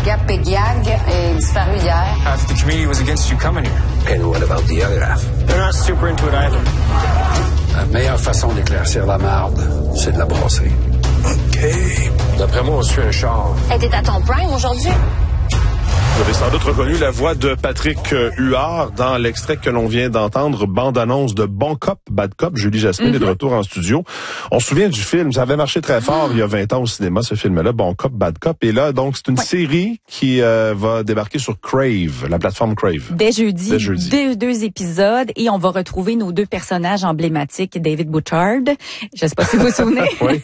Gap Pegiag est disparu hier. Half the community was against you coming here. And what about the other half? They're not super into it either. La meilleure façon d'éclaircir la marde, c'est de la brasser. OK. D'après moi, on suit un char. Elle était à ton prime aujourd'hui? Vous avez sans doute reconnu la voix de Patrick Huard dans l'extrait que l'on vient d'entendre, bande-annonce de Bon Cop, Bad Cop. Julie Jasmine est de retour en studio. On se souvient du film, ça avait marché très fort il y a 20 ans au cinéma, ce film-là, Bon Cop, Bad Cop. Et là, donc, c'est une série qui va débarquer sur Crave, la plateforme Crave. Dès jeudi. Deux épisodes, et on va retrouver nos deux personnages emblématiques, David Bouchard, je sais pas si vous vous souvenez. Oui.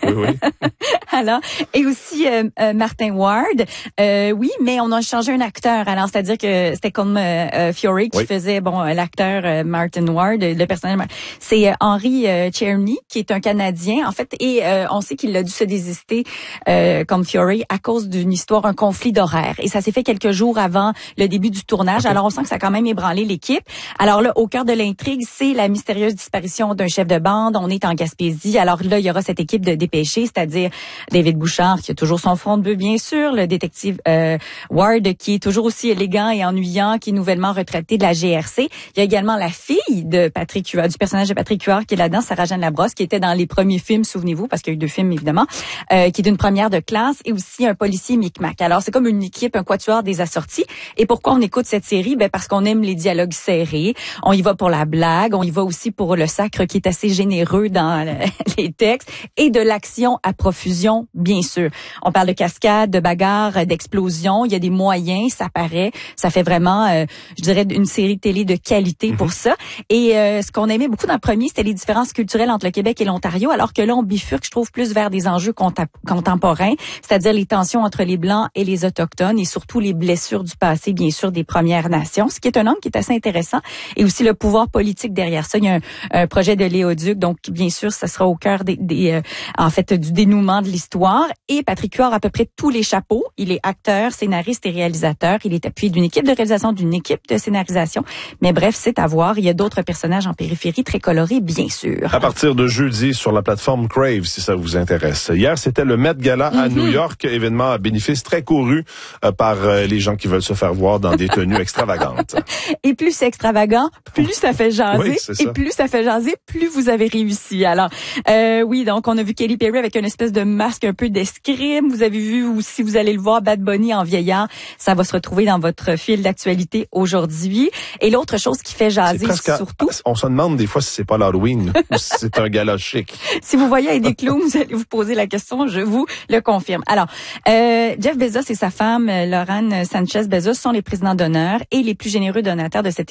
Alors, et aussi Martin Ward. Oui, mais on a changé un acteur. Alors, c'est-à-dire que c'était comme Fury qui faisait l'acteur Martin Ward, le personnage. C'est Henry Czerny qui est un Canadien en fait, et on sait qu'il a dû se désister comme Fury à cause d'une histoire, un conflit d'horaire. Et ça s'est fait quelques jours avant le début du tournage. Alors, on sent que ça a quand même ébranlé l'équipe. Alors là, au cœur de l'intrigue, c'est la mystérieuse disparition d'un chef de bande. On est en Gaspésie. Alors là, il y aura cette équipe de dépêchés, c'est-à-dire David Bouchard qui a toujours son front de bœuf, bien sûr, le détective Ward qui est toujours aussi élégant et ennuyant, qui est nouvellement retraité de la GRC. Il y a également la fille de Patrick Huard, du personnage de Patrick Huard qui est là-dedans, Sarah-Jeanne Labrosse, qui était dans les premiers films, souvenez-vous, parce qu'il y a eu 2 films évidemment, qui est d'une première de classe, et aussi un policier micmac. Alors c'est comme une équipe, un quatuor des assortis. Et pourquoi on écoute cette série? Parce qu'on aime les dialogues serrés, on y va pour la blague, on y va aussi pour le sacre qui est assez généreux dans les textes, et de l'action à profusion, bien sûr. On parle de cascades, de bagarres, d'explosions, il y a des moyens, ça paraît. Ça fait vraiment, je dirais, une série télé de qualité pour ça. Et ce qu'on aimait beaucoup dans le premier, c'était les différences culturelles entre le Québec et l'Ontario, alors que là, on bifurque, je trouve, plus vers des enjeux contemporains, c'est-à-dire les tensions entre les Blancs et les Autochtones, et surtout les blessures du passé, bien sûr, des Premières Nations, ce qui est un angle qui est assez intéressant, et aussi le pouvoir politique derrière ça. Il y a un projet de Léoduc, donc bien sûr, ça sera au cœur du dénouement de l'histoire. Et Patrick Huard a à peu près tous les chapeaux. Il est acteur, scénariste et réalisateur. Il est appuyé d'une équipe de réalisation, d'une équipe de scénarisation. Mais bref, c'est à voir. Il y a d'autres personnages en périphérie très colorés, bien sûr. À partir de jeudi sur la plateforme Crave, si ça vous intéresse. Hier, c'était le Met Gala à New York, événement à bénéfice très couru par les gens qui veulent se faire voir dans des tenues extravagantes. Et plus c'est extravagant, plus ça fait jaser. Oui, c'est ça. Et plus ça fait jaser, plus vous avez réussi. Alors, oui, donc on a vu Katy Perry avec une espèce de masque un peu d'escrime. Vous avez vu, ou si vous allez le voir, Bad Bunny en vieillard. Ça va se retrouver dans votre fil d'actualité aujourd'hui. Et l'autre chose qui fait jaser surtout... On se demande des fois si c'est pas l'Halloween ou si c'est un gala chic. Si vous voyez des clowns, vous allez vous poser la question, je vous le confirme. Alors, Jeff Bezos et sa femme, Lauren Sanchez Bezos, sont les présidents d'honneur et les plus généreux donateurs de cette